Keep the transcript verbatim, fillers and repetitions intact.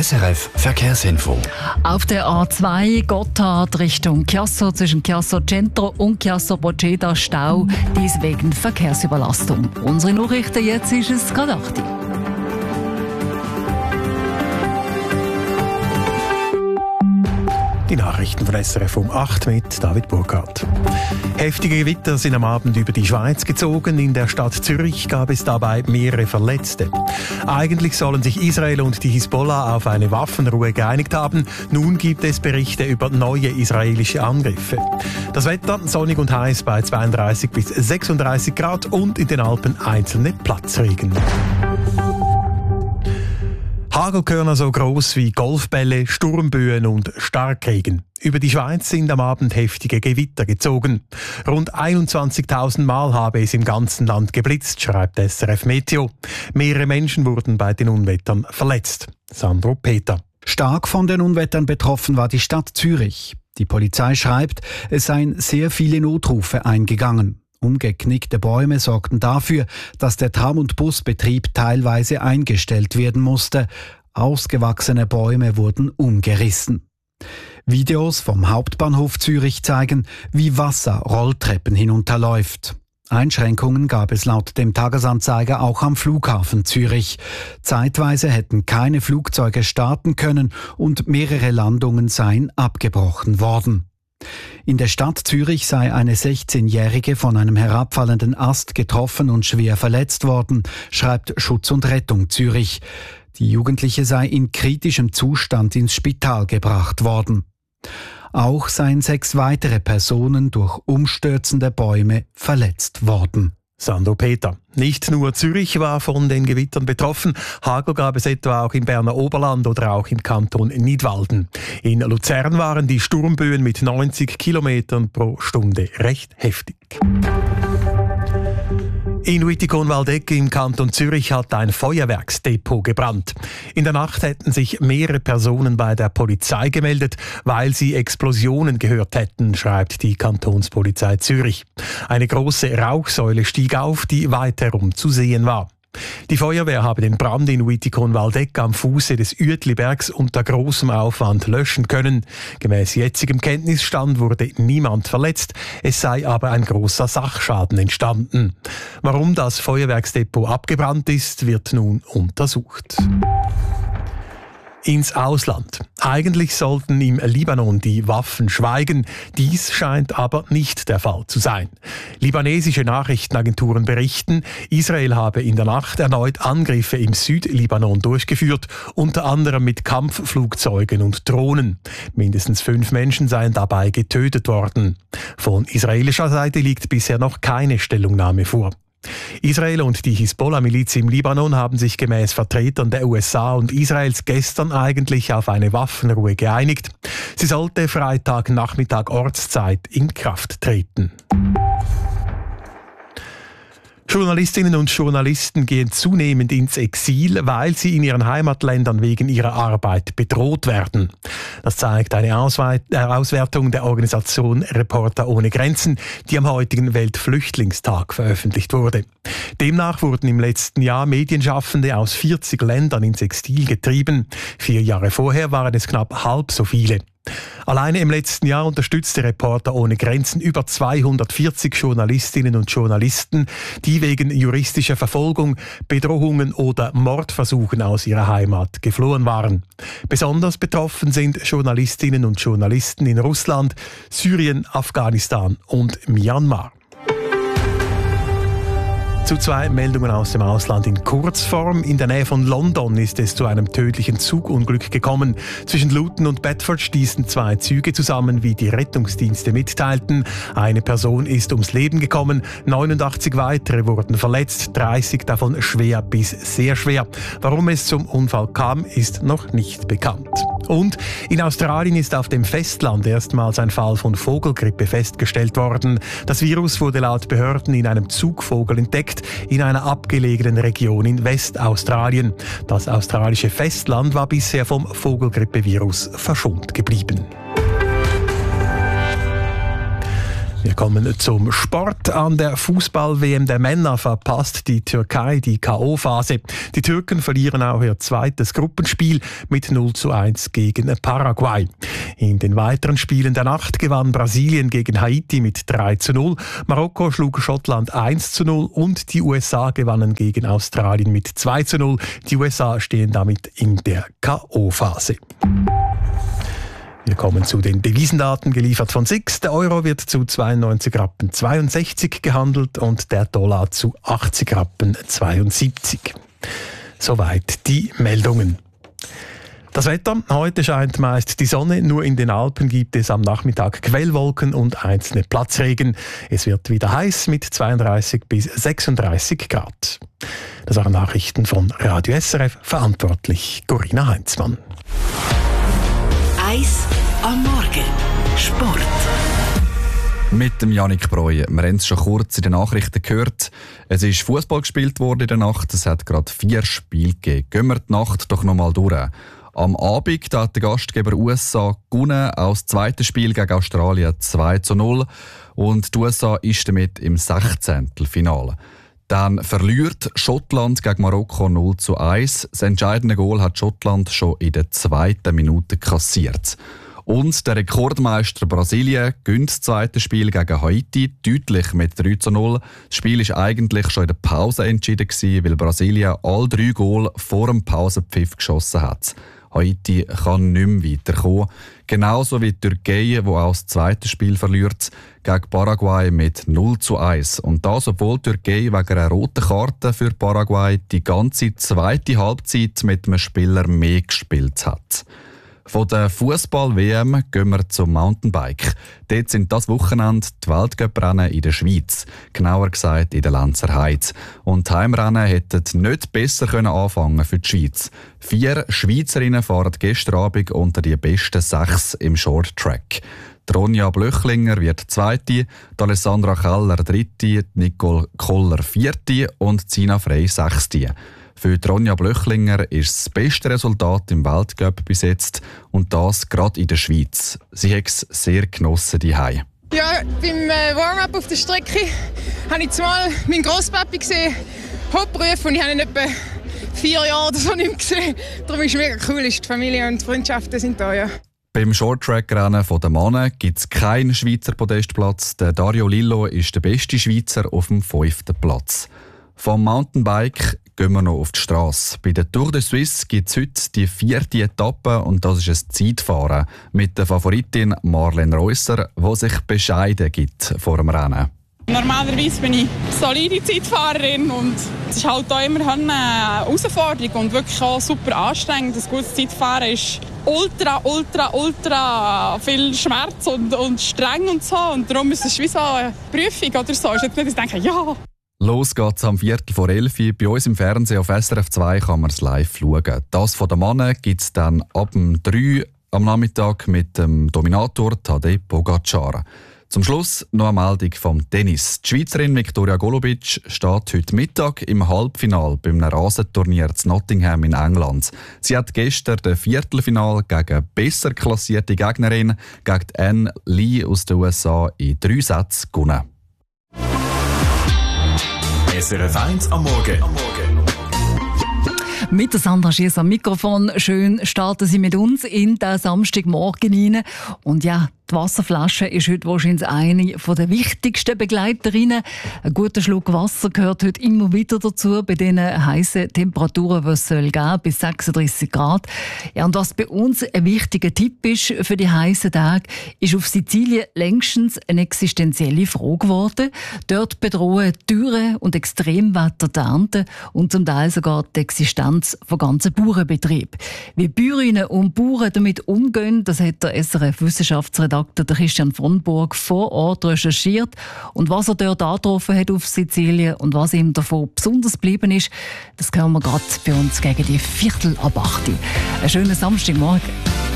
S R F Verkehrsinfo. Auf der A zwei Gotthard Richtung Chiasso zwischen Chiasso Centro und Chiasso Proceda Stau, dies wegen Verkehrsüberlastung. Unsere Nachrichten, jetzt ist es gerade acht Uhr. Die Nachrichten von S R F um acht mit David Burkhardt. Heftige Gewitter sind am Abend über die Schweiz gezogen. In der Stadt Zürich gab es dabei mehrere Verletzte. Eigentlich sollen sich Israel und die Hisbollah auf eine Waffenruhe geeinigt haben. Nun gibt es Berichte über neue israelische Angriffe. Das Wetter sonnig und heiß bei zweiunddreißig bis sechsunddreißig Grad und in den Alpen einzelne Platzregen. Hagelkörner so groß wie Golfbälle, Sturmböen und Starkregen. Über die Schweiz sind am Abend heftige Gewitter gezogen. Rund einundzwanzigtausend Mal habe es im ganzen Land geblitzt, schreibt S R F Meteo. Mehrere Menschen wurden bei den Unwettern verletzt. Sandro Peter. Stark von den Unwettern betroffen war die Stadt Zürich. Die Polizei schreibt, es seien sehr viele Notrufe eingegangen. Umgeknickte Bäume sorgten dafür, dass der Tram- und Busbetrieb teilweise eingestellt werden musste. Ausgewachsene Bäume wurden umgerissen. Videos vom Hauptbahnhof Zürich zeigen, wie Wasser Rolltreppen hinunterläuft. Einschränkungen gab es laut dem Tagesanzeiger auch am Flughafen Zürich. Zeitweise hätten keine Flugzeuge starten können und mehrere Landungen seien abgebrochen worden. In der Stadt Zürich sei eine sechzehnjährige von einem herabfallenden Ast getroffen und schwer verletzt worden, schreibt Schutz und Rettung Zürich. Die Jugendliche sei in kritischem Zustand ins Spital gebracht worden. Auch seien sechs weitere Personen durch umstürzende Bäume verletzt worden. Sandro Peter. Nicht nur Zürich war von den Gewittern betroffen. Hagel gab es etwa auch im Berner Oberland oder auch im Kanton Nidwalden. In Luzern waren die Sturmböen mit neunzig Kilometern pro Stunde recht heftig. In Wittikon-Waldeck im Kanton Zürich hat ein Feuerwerksdepot gebrannt. In der Nacht hätten sich mehrere Personen bei der Polizei gemeldet, weil sie Explosionen gehört hätten, schreibt die Kantonspolizei Zürich. Eine große Rauchsäule stieg auf, die weit herum zu sehen war. Die Feuerwehr habe den Brand in Wittikon-Waldeck am Fuße des Uetlibergs unter großem Aufwand löschen können. Gemäß jetzigem Kenntnisstand wurde niemand verletzt, es sei aber ein großer Sachschaden entstanden. Warum das Feuerwerksdepot abgebrannt ist, wird nun untersucht. Ins Ausland. Eigentlich sollten im Libanon die Waffen schweigen. Dies scheint aber nicht der Fall zu sein. Libanesische Nachrichtenagenturen berichten, Israel habe in der Nacht erneut Angriffe im Südlibanon durchgeführt, unter anderem mit Kampfflugzeugen und Drohnen. Mindestens fünf Menschen seien dabei getötet worden. Von israelischer Seite liegt bisher noch keine Stellungnahme vor. Israel und die Hisbollah-Miliz im Libanon haben sich gemäß Vertretern der U S A und Israels gestern eigentlich auf eine Waffenruhe geeinigt. Sie sollte Freitagnachmittag Ortszeit in Kraft treten. Journalistinnen und Journalisten gehen zunehmend ins Exil, weil sie in ihren Heimatländern wegen ihrer Arbeit bedroht werden. Das zeigt eine Auswertung der Organisation Reporter ohne Grenzen, die am heutigen Weltflüchtlingstag veröffentlicht wurde. Demnach wurden im letzten Jahr Medienschaffende aus vierzig Ländern ins Exil getrieben. Vier Jahre vorher waren es knapp halb so viele. Alleine im letzten Jahr unterstützte Reporter ohne Grenzen über zweihundertvierzig Journalistinnen und Journalisten, die wegen juristischer Verfolgung, Bedrohungen oder Mordversuchen aus ihrer Heimat geflohen waren. Besonders betroffen sind Journalistinnen und Journalisten in Russland, Syrien, Afghanistan und Myanmar. Zu zwei Meldungen aus dem Ausland in Kurzform. In der Nähe von London ist es zu einem tödlichen Zugunglück gekommen. Zwischen Luton und Bedford stießen zwei Züge zusammen, wie die Rettungsdienste mitteilten. Eine Person ist ums Leben gekommen, neunundachtzig weitere wurden verletzt, dreißig davon schwer bis sehr schwer. Warum es zum Unfall kam, ist noch nicht bekannt. Und in Australien ist auf dem Festland erstmals ein Fall von Vogelgrippe festgestellt worden. Das Virus wurde laut Behörden in einem Zugvogel entdeckt, in einer abgelegenen Region in Westaustralien. Das australische Festland war bisher vom Vogelgrippevirus verschont geblieben. Wir kommen zum Sport. An der Fußball-W M der Männer verpasst die Türkei die K O-Phase. Die Türken verlieren auch ihr zweites Gruppenspiel mit null zu eins gegen Paraguay. In den weiteren Spielen der Nacht gewann Brasilien gegen Haiti mit drei zu null, Marokko schlug Schottland eins zu null und die U S A gewannen gegen Australien mit zwei zu null. Die U S A stehen damit in der K O-Phase. Wir kommen zu den Devisendaten, geliefert von S I X. Der Euro wird zu zweiundneunzig Rappen zweiundsechzig gehandelt und der Dollar zu achtzig Rappen zweiundsiebzig. Soweit die Meldungen. Das Wetter: Heute scheint meist die Sonne, nur in den Alpen gibt es am Nachmittag Quellwolken und einzelne Platzregen. Es wird wieder heiß mit zweiunddreißig bis sechsunddreißig Grad. Das waren Nachrichten von Radio S R F, verantwortlich Corinna Heinzmann. Eis am Morgen. Sport. Mit dem Yannick Breuer. Wir haben es schon kurz in den Nachrichten gehört. Es ist Fußball gespielt worden in der Nacht. Es hat gerade vier Spiele gegeben. Gehen wir die Nacht doch noch mal durch. Am Abend hat der Gastgeber U S A gewonnen. Auch das zweite Spiel gegen Australien zwei zu null. Und die U S A ist damit im Sechzehntelfinale. Dann verliert Schottland gegen Marokko null zu eins. Das entscheidende Goal hat Schottland schon in der zweiten Minute kassiert. Und der Rekordmeister Brasilien gewinnt das zweite Spiel gegen Haiti deutlich mit drei zu null. Das Spiel war eigentlich schon in der Pause entschieden, weil Brasilien all drei Goal vor dem Pausenpfiff geschossen hat. Haiti kann nicht mehr weiterkommen. Genauso wie die Türkei, die auch das zweite Spiel verliert, gegen Paraguay mit null zu eins. Und das, obwohl die Türkei wegen einer roten Karte für Paraguay die ganze zweite Halbzeit mit einem Spieler mehr gespielt hat. Von der Fußball-W M gehen wir zum Mountainbike. Dort sind das Wochenende die Weltcuprennen in der Schweiz, genauer gesagt in der Lenzer Heide. Und die Heimrennen hätten nicht besser anfangen für die Schweiz. Vier Schweizerinnen fahren gestern Abend unter die besten sechs im Shorttrack. Ronja Blöchlinger wird Zweite, die Alessandra Keller Dritte, die Nicole Koller Vierte und Zina Frey Sechste. Für Ronja Blöchlinger ist das beste Resultat im Weltcup bis jetzt und das gerade in der Schweiz. Sie hat es sehr genossen daheim. Ja, beim äh, Warm-up auf der Strecke habe ich zumal meinen Grosspapi gesehen, Hauptberuf, und ich habe ihn etwa vier Jahre oder so nicht mehr gesehen. Darum ist es mega cool, die Familie und die Freundschaften sind da, ja. Beim Shorttrack-Rennen der Männer gibt es keinen Schweizer Podestplatz. Der Dario Lillo ist der beste Schweizer auf dem fünften Platz. Vom Mountainbike gehen wir noch auf die Strasse. Bei der Tour de Suisse gibt es heute die vierte Etappe und das ist ein Zeitfahren mit der Favoritin Marlene Reusser, die sich bescheiden gibt vor dem Rennen. Normalerweise bin ich solide Zeitfahrerin und es ist halt auch immer eine Herausforderung und wirklich auch super anstrengend. Das gute Zeitfahren ist ultra, ultra, ultra viel Schmerz und, und streng und so, und darum ist es wie so eine Prüfung oder so. Es ist jetzt nicht, dass ich denke, ja. Los geht's am Viertel vor elf. Bei uns im Fernsehen auf S R F zwei kann man es live schauen. Das von den Männern gibt es dann ab dem drei am Nachmittag mit dem Dominator Tadej Pogacar. Zum Schluss noch eine Meldung vom Tennis. Die Schweizerin Viktoria Golubic steht heute Mittag im Halbfinale beim Rasenturnier in Nottingham in England. Sie hat gestern das Viertelfinale gegen besser klassierte Gegnerin, gegen Anne Lee aus den U S A, in drei Sätzen gewonnen. S R F eins am Morgen. Am Morgen. Mit der Sandra Schiess am Mikrofon. Schön starten Sie mit uns in den Samstagmorgen rein. Und ja, die Wasserflasche ist heute wahrscheinlich eine der wichtigsten Begleiterinnen. Ein guter Schluck Wasser gehört heute immer wieder dazu, bei diesen heißen Temperaturen, die es soll geben, bis sechsunddreißig Grad. Ja, und was bei uns ein wichtiger Tipp ist für die heißen Tage, ist auf Sizilien längstens eine existenzielle Frage geworden. Dort bedrohen Dürre und Extremwetter die Ernte und zum Teil sogar die Existenz von ganzen Bauernbetrieben. Wie Bäuerinnen und Bauern damit umgehen, das hat der S R F-Wissenschaftsredakteur der Christian von Burg vor Ort recherchiert. Und was er dort angetroffen hat auf Sizilien und was ihm davon besonders geblieben ist, das hören wir gerade bei uns gegen die Viertel ab acht. Einen schönen Samstagmorgen.